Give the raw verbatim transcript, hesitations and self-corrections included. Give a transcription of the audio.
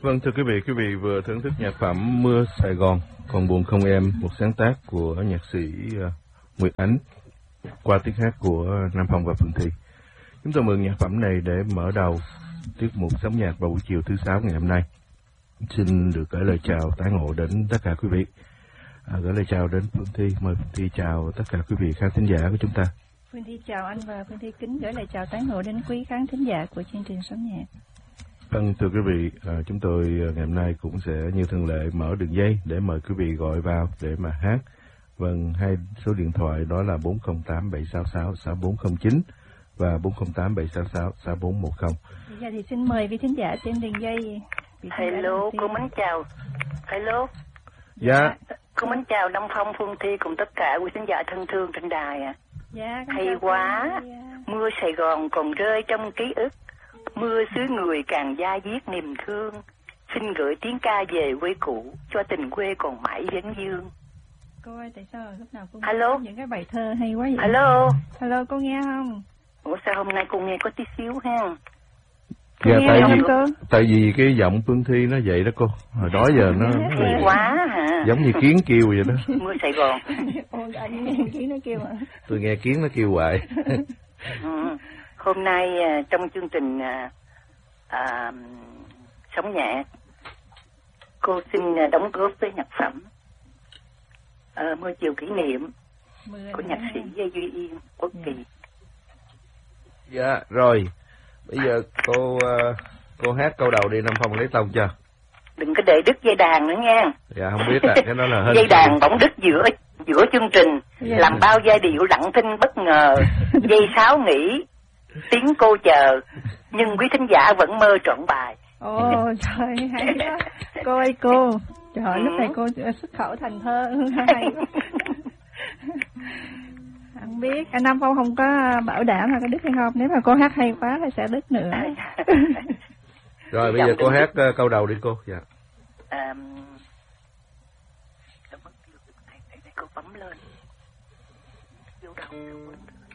Vâng, thưa quý vị, quý vị vừa thưởng thức nhạc phẩm Mưa Sài Gòn, Còn buồn không em, một sáng tác của nhạc sĩ uh, Nguyệt Ánh qua tiếng hát của Nam Phong và Phương Thi. Chúng tôi mượn nhạc phẩm này để mở đầu tiết mục Sống Nhạc vào buổi chiều thứ sáu ngày hôm nay. Xin được gửi lời chào tái ngộ đến tất cả quý vị. À, gửi lời chào đến Phương Thi. Mời Phương Thi chào tất cả quý vị khán thính giả của chúng ta. Phương Thi chào anh và Phương Thi kính gửi lời chào tái ngộ đến quý khán thính giả của chương trình Sống Nhạc. Vâng, thưa quý vị, à, chúng tôi ngày hôm nay cũng sẽ như thường lệ mở đường dây để mời quý vị gọi vào để mà hát. Vâng, hai số điện thoại đó là bốn không tám bảy sáu sáu sáu bốn không chín và bốn không tám bảy sáu sáu sáu bốn một không. Bây giờ thì xin mời vị thính giả trên đường dây. Hello, cô mến chào. Hello. Dạ. Cô mến chào Nam Phong, Phương Thi cùng tất cả quý thính giả thân thương trên đài à. Dạ. Hay quá. Mưa Sài Gòn còn rơi trong ký ức. Mưa xứ người càng da diết niềm thương. Xin gửi tiếng ca về quê cũ cho tình quê còn mãi vấn dương. Cô ơi, tại sao lúc nào cô Hello. những cái bài thơ hay quá vậy? Hello. Hello, cô nghe không? Ủa sao hôm nay cô nghe có tí xíu ha? Dạ, nghe tại không, vì cô? tại vì cái giọng Phương Thi nó vậy đó cô. Hồi đó giờ nó, nó Hay quá hả? giống như kiến kêu vậy đó. Mưa Sài Gòn. Ôi, anh nghe kiến nó kêu à? Tôi nghe kiến nó kêu hoài. Ừ. Hôm nay uh, trong chương trình uh, uh, Sống Nhạc, cô xin uh, đóng góp với nhạc phẩm uh, Mưa Chiều Kỷ Niệm Mưa của nhạc sĩ Lê Duy Yên, Quốc Kỳ. Dạ, rồi. Bây giờ cô uh, cô hát câu đầu đi, Nam Phong lấy tông cho. Đừng có để đứt dây đàn nữa nha. Dạ, không biết à, cái đó là hết. Dây đàn bỗng đứt giữa giữa chương trình, dạ. Làm bao giai điệu lặng thinh bất ngờ. Dây sáo nghỉ, tiếng cô chờ, nhưng quý thính giả vẫn mơ trọn bài. Ồ, trời, hay đó. Cô ơi cô, trời ơi, ừ. Lúc này cô xuất khẩu thành thơ. Hay quá. Không biết, anh Nam Phong không có bảo đảm là có đứt hay không. Nếu mà cô hát hay quá thì sẽ đứt nữa. Rồi, bây giờ cô hát uh, câu đầu đi cô. Dạ. À, cô bấm lên. Vô đầu.